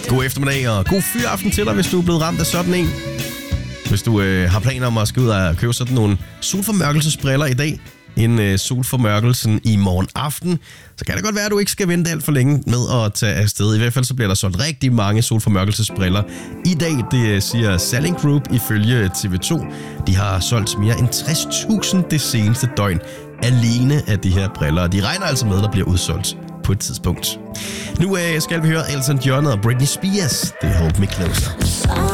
God eftermiddag og god fyraften til dig, hvis du er blevet ramt af sådan en. Hvis du har planer om at skal ud og købe sådan nogle solformørkelsesbriller i dag, inden solformørkelsen i morgen aften, så kan det godt være, at du ikke skal vente alt for længe med at tage afsted. I hvert fald så bliver der solgt rigtig mange solformørkelsesbriller i dag, det siger Salling Group ifølge TV2. De har solgt mere end 60.000 det seneste døgn alene af de her briller, og de regner altså med, at der bliver udsolgt på et tidspunkt. Nu skal vi høre Elton John og Britney Spears. Det er Hold Me Closer.